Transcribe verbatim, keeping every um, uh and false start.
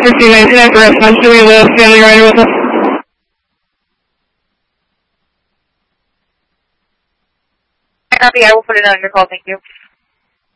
fifteen ninety-nine for response. Do we have a family rider with us? Copy, I will put it on your call, thank you.